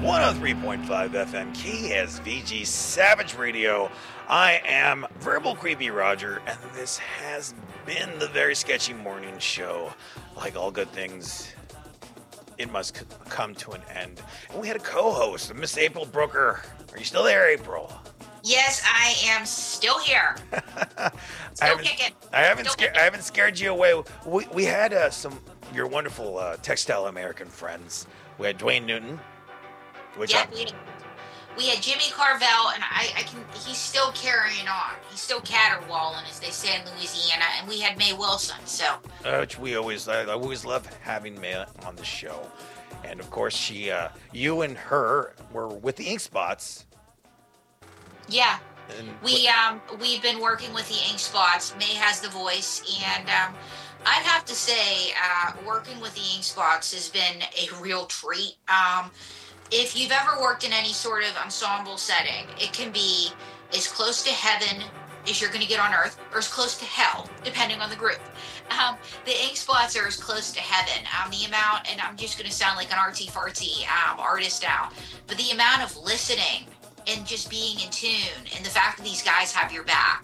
103.5 FM KSVG Savage Radio. I am Verbal Creepy Roger, and this has been the Very Sketchy Morning Show. Like all good things, it must come to an end. And we had a co-host, Miss April Brooker. Are you still there, April? Yes, I am still here. Still kicking. I haven't scared you away. We had some your wonderful Textile American friends. We had Dwayne Newton. We had Jimmy Carvel, and he's still carrying on. He's still caterwauling, as they say in Louisiana. And we had Mae Wilson. So, which I always love having Mae on the show. And of course, you and her were with the Ink Spots. Yeah, we've been working with the Ink Spots. Mae has the voice, and I'd have to say, working with the Ink Spots has been a real treat. If you've ever worked in any sort of ensemble setting, it can be as close to heaven as you're going to get on earth, or as close to hell, depending on the group. The Ink Spots are as close to heaven. The amount, and I'm just going to sound like an artsy-fartsy artist now, but the amount of listening and just being in tune, and the fact that these guys have your back.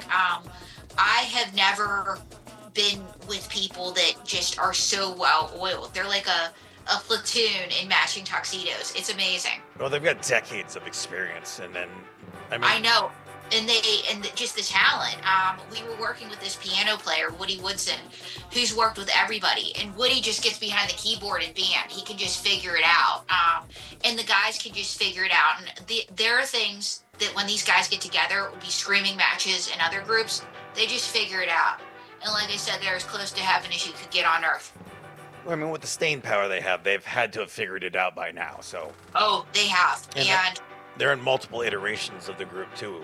I have never been with people that just are so well oiled. They're like a platoon in matching tuxedos. It's amazing. Well, they've got decades of experience, and then I know, and just the talent. We were working with this piano player, Woody Woodson, who's worked with everybody, and Woody just gets behind the keyboard and band. He can just figure it out, and the guys can just figure it out. And there are things that when these guys get together, it would be screaming matches in other groups. They just figure it out, and like I said, they're as close to heaven as you could get on earth. I mean, with the staying power they have, they've had to have figured it out by now. So. Oh, they have, and they're in multiple iterations of the group too.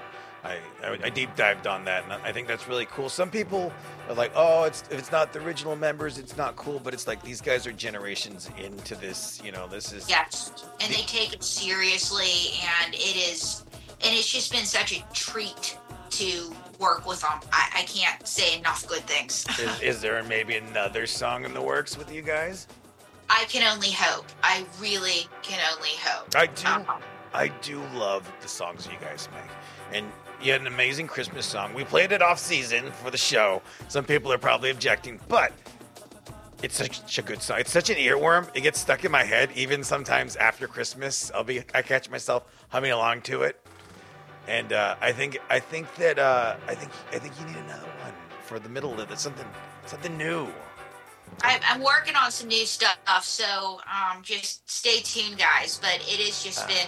I deep dived on that, and I think that's really cool. Some people are like, "Oh, if it's not the original members, it's not cool." But it's like these guys are generations into this. This is and they take it seriously, and it's just been such a treat to work with them. I can't say enough good things. Is there maybe another song in the works with you guys? I can only hope. I really can only hope. I do love the songs you guys make, and you had an amazing Christmas song. We played it off season for the show. Some people are probably objecting, but it's such a good song. It's such an earworm. It gets stuck in my head, even sometimes after Christmas. I catch myself humming along to it. And I think you need another one for the middle of it. Something new. I'm working on some new stuff, so just stay tuned, guys. But it has just been.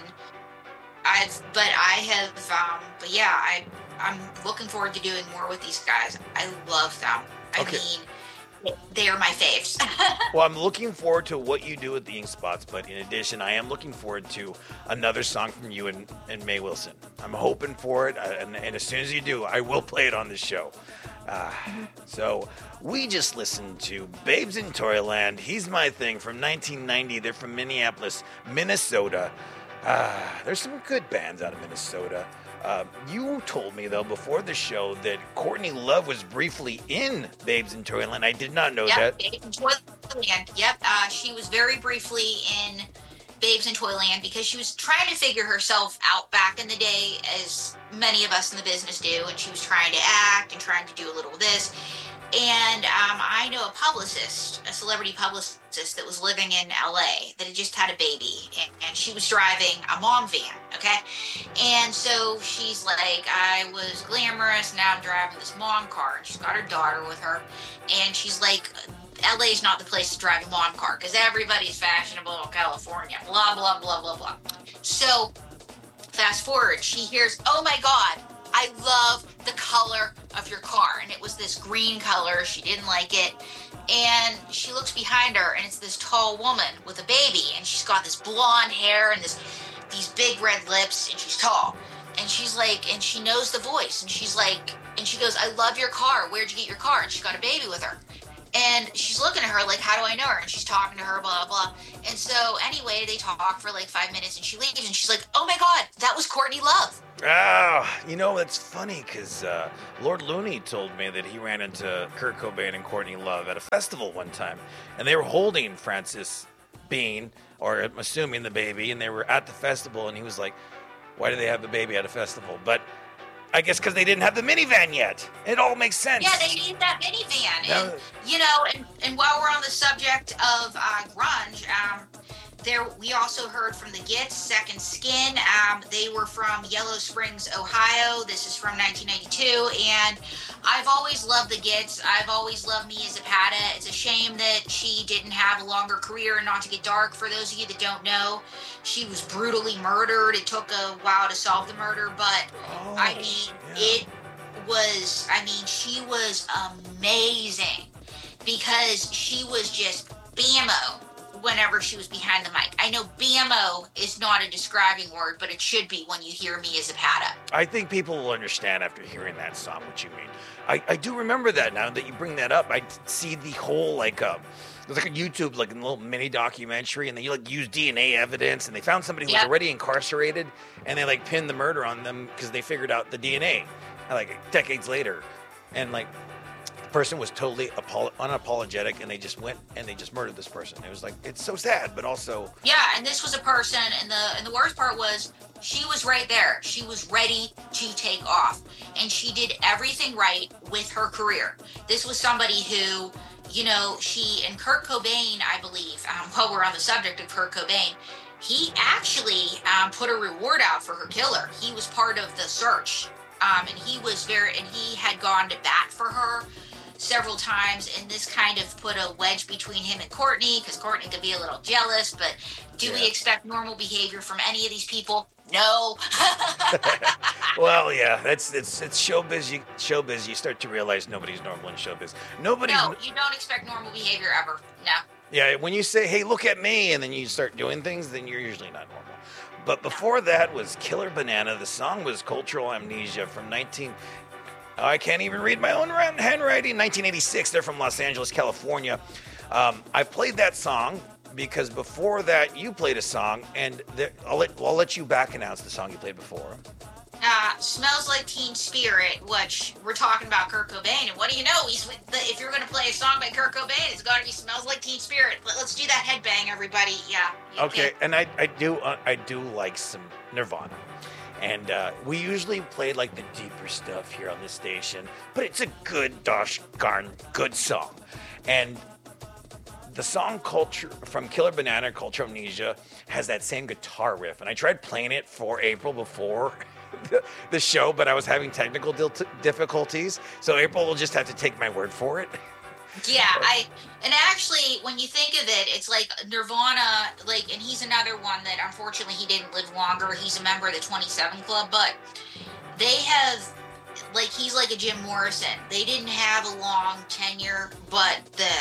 I'm looking forward to doing more with these guys. I love them. I mean, they are my faves. Well, I'm looking forward to what you do with the Ink Spots, but in addition, I am looking forward to another song from you and Mae Wilson. I'm hoping for it, and as soon as you do, I will play it on the show. So we just listened to Babes in Toyland, He's My Thing from 1990. They're from Minneapolis, Minnesota. There's some good bands out of Minnesota. You told me, though, before the show that Courtney Love was briefly in Babes in Toyland. I did not know that. Babes in Toyland. Yep. She was very briefly in Babes in Toyland because she was trying to figure herself out back in the day, as many of us in the business do, and she was trying to act and trying to do a little of this. And I know a celebrity publicist that was living in LA that had just had a baby, and she was driving a mom van, okay? And so she's like, I was glamorous, now I'm driving this mom car, and she's got her daughter with her, and she's like, LA is not the place to drive a mom car, because everybody's fashionable in California, blah, blah, blah, blah, blah. So, fast forward, she hears, oh my God, I love the color of your car. And it was this green color. She didn't like it. And she looks behind her, and it's this tall woman with a baby. And she's got this blonde hair and these big red lips, and she's tall. And she's like, and she knows the voice. And she's like, and she goes, I love your car. Where'd you get your car? And she's got a baby with her. And she's looking at her like, how do I know her? And she's talking to her, blah, blah. And so anyway, they talk for like 5 minutes, and she leaves, and she's like, oh my God, that was Courtney Love. Oh, it's funny because Lord Looney told me that he ran into Kurt Cobain and Courtney Love at a festival one time, and they were holding Frances Bean or I'm assuming the baby, and they were at the festival, and he was like, why do they have the baby at a festival? But I guess because they didn't have the minivan yet. It all makes sense. Yeah, they need that minivan. No. And while we're on the subject of grunge, we also heard from the Gits, Second Skin. They were from Yellow Springs, Ohio. This is from 1992, and I've always loved the Gits. I've always loved Mia Zapata. It's a shame that she didn't have a longer career. And not to get dark, for those of you that don't know, she was brutally murdered. It took a while to solve the murder, but she was amazing because she was just bammo whenever she was behind the mic. I know bammo is not a describing word, but it should be when you hear Mia Zapata. I think people will understand after hearing that song what you mean. I do remember that now that you bring that up. I see the whole there's like a YouTube, like a little mini documentary, and they use DNA evidence, and they found somebody who was already incarcerated, and they pinned the murder on them because they figured out the DNA decades later, and the person was totally unapologetic, and they just went and they just murdered this person. It was it's so sad, but also and this was a person, and the worst part was she was right there. She was ready to take off, and she did everything right with her career. This was somebody who, she and Kurt Cobain, I believe, while we're on the subject of Kurt Cobain, he actually put a reward out for her killer. He was part of the search, and he had gone to bat for her several times, and this kind of put a wedge between him and Courtney, because Courtney could be a little jealous. But do we expect normal behavior from any of these people? No. Well, yeah, it's showbiz. Showbiz. You start to realize nobody's normal in showbiz. No, you don't expect normal behavior ever. No. Yeah, when you say, "Hey, look at me," and then you start doing things, then you're usually not normal. But before that was Killer Banana. The song was Cultural Amnesia from I can't even read my own handwriting. 1986. They're from Los Angeles, California. I played that song because before that you played a song, and I'll let you back announce the song you played before. Smells Like Teen Spirit, which we're talking about Kurt Cobain, and what do you know? If you're going to play a song by Kurt Cobain, it's got to be Smells Like Teen Spirit. Let's do that headbang, everybody. Yeah. Okay, and I do like some Nirvana. And we usually play the deeper stuff here on this station, but it's a good, gosh darn good song. And the song Culture from Killer Banana, Culture Amnesia, has that same guitar riff. And I tried playing it for April before the show, but I was having technical difficulties. So April will just have to take my word for it. Yeah, and actually, when you think of it, it's like Nirvana, and he's another one that unfortunately he didn't live longer. He's a member of the 27 Club, but they have, he's like a Jim Morrison. They didn't have a long tenure, but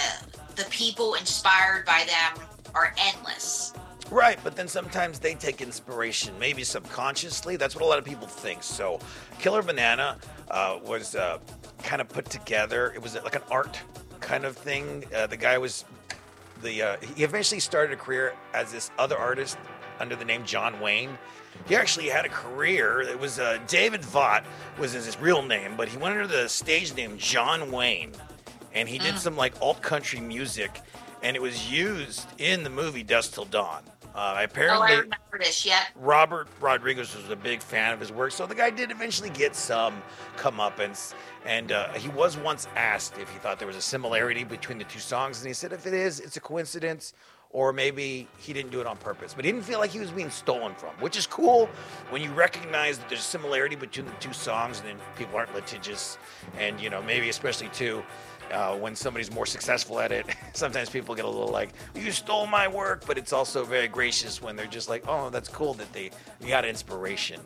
the people inspired by them are endless. Right, but then sometimes they take inspiration, maybe subconsciously. That's what a lot of people think. So Killer Banana was kind of put together. It was like an art kind of thing. The guy was he eventually started a career as this other artist under the name John Wayne. He actually had a career. It was David Vaught was his real name, but he went under the stage name John Wayne, and he did some alt country music, and it was used in the movie Dusk Till Dawn. Apparently, I remember this. Yet Robert Rodriguez was a big fan of his work, so the guy did eventually get some comeuppance. And he was once asked if he thought there was a similarity between the two songs, and he said if it is, it's a coincidence, or maybe he didn't do it on purpose. But he didn't feel like he was being stolen from, which is cool when you recognize that there's a similarity between the two songs, and then people aren't litigious, and maybe especially too. When somebody's more successful at it, sometimes people get a little you stole my work, but it's also very gracious when they're just oh, that's cool that they got inspiration.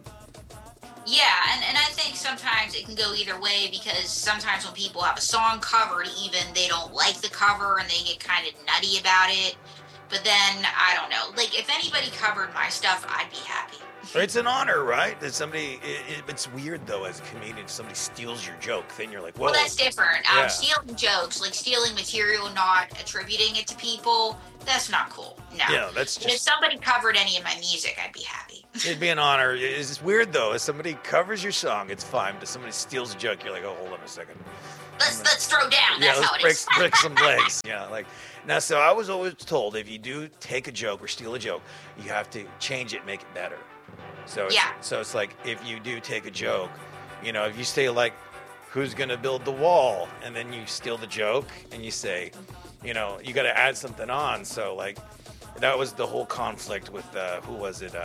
Yeah, and I think sometimes it can go either way, because sometimes when people have a song covered, even they don't like the cover and they get kind of nutty about it. But then, I don't know, if anybody covered my stuff, I'd be happy. It's an honor, right? That somebody, it's weird though, as a comedian, if somebody steals your joke, then you're like, whoa. Well, that's different. Yeah. Stealing jokes, stealing material, not attributing it to people, that's not cool. No. Yeah, that's just. But if somebody covered any of my music, I'd be happy. It'd be an honor. It's weird though. If somebody covers your song, it's fine. But if somebody steals a joke, you're like, oh, hold on a second. Let's throw down. Yeah, That's how it let's is. break some legs. Yeah, Now, so I was always told if you do take a joke or steal a joke, you have to change it, make it better. Yeah. So it's like if you do take a joke, if you say like, "Who's gonna build the wall?" and then you steal the joke and you say, you got to add something on. So like, that was the whole conflict with who was it?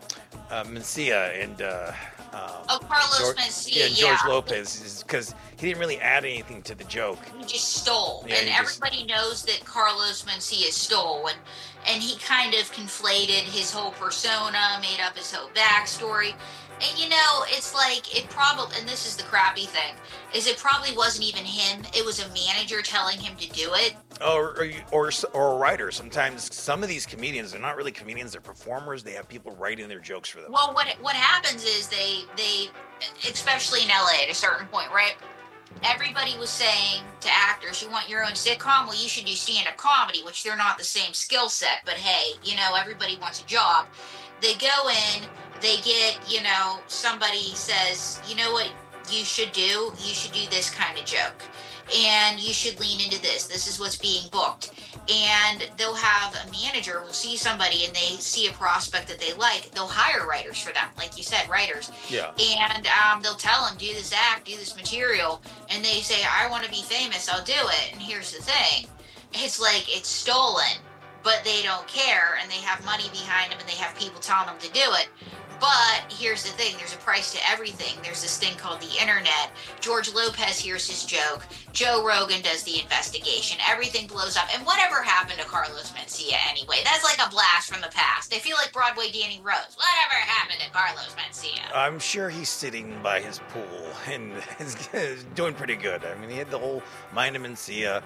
Mencia and Carlos George, Mencia, and George Lopez, because he didn't really add anything to the joke. He just stole, Yeah, and everybody knows that Carlos Mencia stole, and he kind of conflated his whole persona, made up his whole backstory. And it's like it probably, and this is the crappy thing, is it probably wasn't even him. It was a manager telling him to do it. Or a writer. Sometimes some of these comedians, they're not really comedians; they're performers. They have people writing their jokes for them. Well, what happens is they especially in LA at a certain point, right? Everybody was saying to actors, "You want your own sitcom? Well, you should do stand-up comedy," which they're not the same skill set. But hey, everybody wants a job. They go in. They get, somebody says, "You know what you should do? You should do this kind of joke. And you should lean into this. This is what's being booked." And they'll have a manager will see somebody and they see a prospect that they like. They'll hire writers for them. Like you said, writers. Yeah. And they'll tell them, do this act, do this material. And they say, "I want to be famous. I'll do it." And here's the thing. It's like it's stolen, but they don't care. And they have money behind them and they have people telling them to do it. But here's the thing, there's a price to everything. There's this thing called the internet. George Lopez hears his joke. Joe Rogan does the investigation. Everything blows up. And whatever happened to Carlos Mencia anyway? That's like a blast from the past. I feel like Broadway Danny Rose. Whatever happened to Carlos Mencia? I'm sure he's sitting by his pool and is doing pretty good. I mean, he had the whole Mind of Mencia.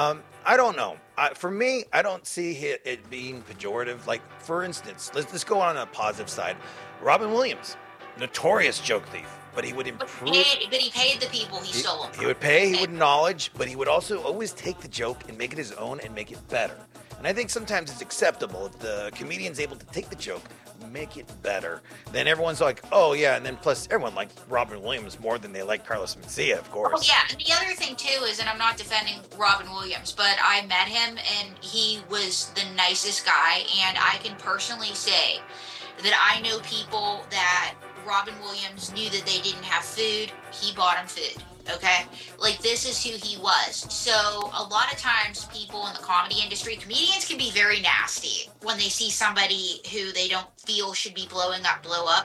I don't know. For me, I don't see it being pejorative. Like, for instance, let's go on a positive side. Robin Williams, notorious joke thief, but he would improve. But he paid the people he stole them from. He would pay, he would acknowledge, but he would also always take the joke and make it his own and make it better. And I think sometimes it's acceptable if the comedian's able to take the joke, make it better. Then everyone's like, "Oh yeah," and then plus everyone liked Robin Williams more than they like Carlos Mencia, of course. Oh yeah, and the other thing too is, and I'm not defending Robin Williams, but I met him and he was the nicest guy, and I can personally say that I know people that Robin Williams knew that they didn't have food, he bought them food. Okay, like this is who he was. So a lot of times people in the comedy industry, comedians can be very nasty when they see somebody who they don't feel should be blowing up, blow up,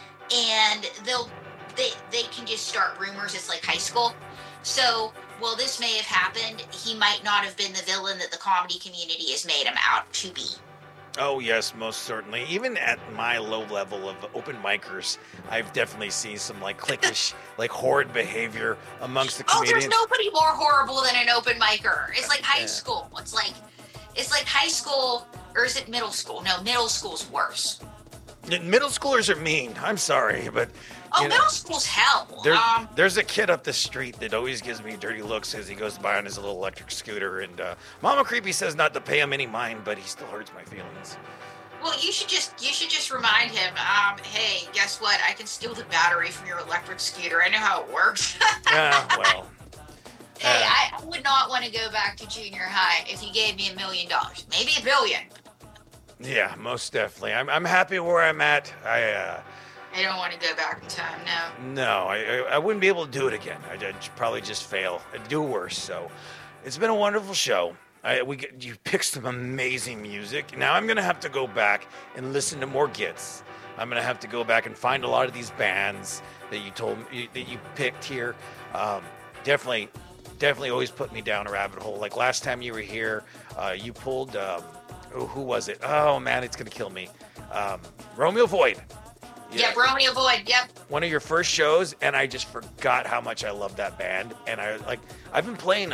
and they can just start rumors. It's like high school. So while this may have happened, he might not have been the villain that the comedy community has made him out to be. Oh yes, most certainly. Even at my low level of open micers, I've definitely seen some like cliquish, like horrid behavior amongst the comedians. There's nobody more horrible than an open micer. It's like high school. It's like high school, or is it middle school? No, middle school's worse. Middle schoolers are mean. I'm sorry, but middle school's hell. There's a kid up the street that always gives me dirty looks as he goes by on his little electric scooter, and Mama Creepy says not to pay him any mind, but he still hurts my feelings. Well, you should just remind him, hey, guess what? I can steal the battery from your electric scooter. I know how it works. Well. Hey, I would not want to go back to junior high if you gave me $1 million. Maybe $1 billion. Yeah, most definitely. I'm happy where I'm at. I don't want to go back in time, no. No, I wouldn't be able to do it again. I'd probably just fail. I'd do worse. So it's been a wonderful show. You picked some amazing music. Now I'm going to have to go back and listen to more gits. I'm going to have to go back and find a lot of these bands that you told me that you picked here. Definitely always put me down a rabbit hole. Like last time you were here, you pulled, who was it? Oh man, it's going to kill me. Romeo Void. Yeah, Romeo Void. Yep. One of your first shows, and I just forgot how much I love that band. And I've been playing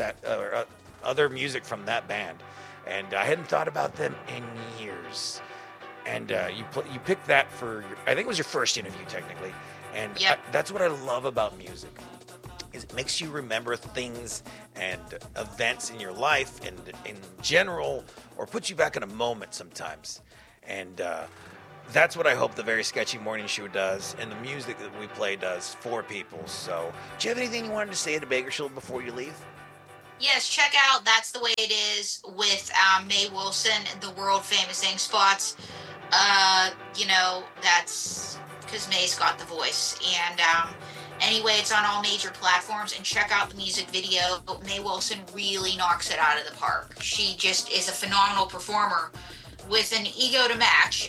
other music from that band, and I hadn't thought about them in years. And you picked that for I think it was your first interview technically, and yep. That's what I love about music. Is it makes you remember things and events in your life and in general, or puts you back in a moment sometimes. And that's what I hope the Very Sketchy Morning Show does, and the music that we play does for people. So, do you have anything you wanted to say to Bakersfield before you leave? Yes, check out That's the Way It Is with May Wilson, the world famous Ink Spots. That's because May's got the voice. And anyway, it's on all major platforms. And check out the music video. May Wilson really knocks it out of the park. She just is a phenomenal performer with an ego to match.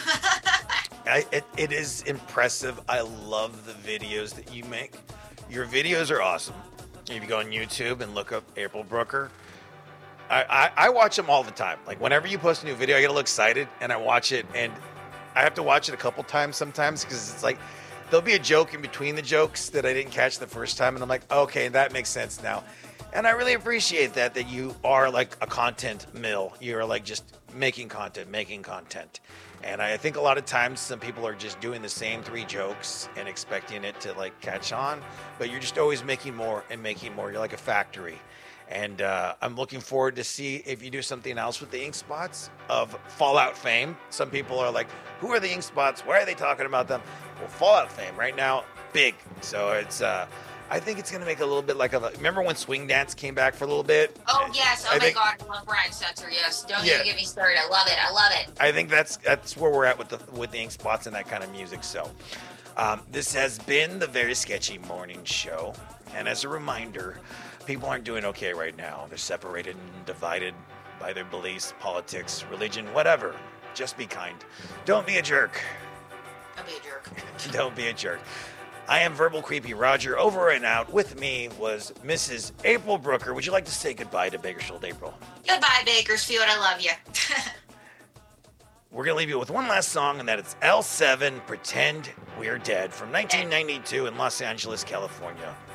It is impressive. I love the videos that you make. Your videos are awesome. If you go on YouTube and look up April Brooker, I watch them all the time. Like whenever you post a new video, I get a little excited and I watch it, and I have to watch it a couple times sometimes because it's like there'll be a joke in between the jokes that I didn't catch the first time, and I'm like, okay, that makes sense now. And I really appreciate that you are like a content mill. You're like just making content. And I think a lot of times some people are just doing the same 3 jokes and expecting it to like catch on, but you're just always making more and making more. You're like a factory. And I'm looking forward to see if you do something else with the Ink Spots of Fallout fame. Some people are like, who are the Ink Spots? Why are they talking about them? Well, Fallout fame right now, big. So it's I think it's going to make a little bit like remember when Swing Dance came back for a little bit? Oh, yes. Oh, my God. I love Brian Setzer. Yes. Don't even get me started. I love it. I think that's where we're at with the Ink Spots and that kind of music. So this has been the Very Sketchy Morning Show. And as a reminder, people aren't doing okay right now. They're separated and divided by their beliefs, politics, religion, whatever. Just be kind. Don't be a jerk. Don't be a jerk. Don't be a jerk. I am Verbal Creepy Roger. Over and out. With me was Mrs. April Brooker. Would you like to say goodbye to Bakersfield, April? Goodbye, Bakersfield. I love you. We're going to leave you with one last song, and that is L7, Pretend We're Dead, from 1992 in Los Angeles, California.